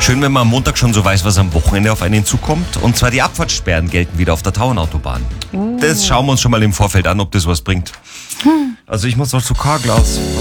Schön, wenn man am Montag schon so weiß, was am Wochenende auf einen zukommt. Und zwar die Abfahrtssperren gelten wieder auf der Tauernautobahn. Das schauen wir uns schon mal im Vorfeld an, ob das was bringt. Also ich muss noch zu Karglas.